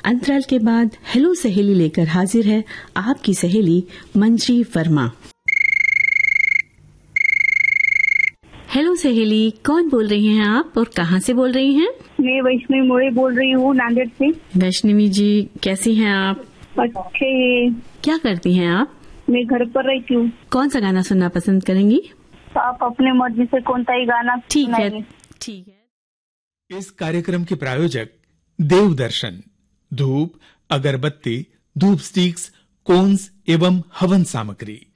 अंतराल के बाद हेलो सहेली लेकर हाजिर है आपकी सहेली मंजी वर्मा। हेलो सहेली, कौन बोल रही हैं आप और कहाँ से बोल रही हैं? मैं वैष्णवी मोरे बोल रही हूँ, नांदेड़ से। वैष्णवी जी, कैसी हैं आप? अच्छे है। क्या करती हैं आप? मैं घर पर रहती हूँ। कौन सा गाना सुनना पसंद करेंगी? आप अपने मर्जी से कौन सा ही गाना सुनाइए। ठीक है। इस कार्यक्रम के प्रायोजक देवदर्शन, धूप, अगरबत्ती, धूप स्टिक्स, कोन्स एवं हवन सामग्री।